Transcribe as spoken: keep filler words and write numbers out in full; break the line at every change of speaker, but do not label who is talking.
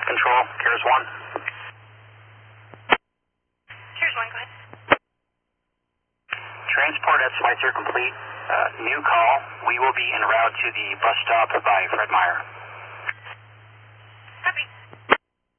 Control, Cares one.
Cares one, go ahead.
Transport at Schweitzer complete. Uh, new call. We will be en route to the bus stop by Fred Meyer.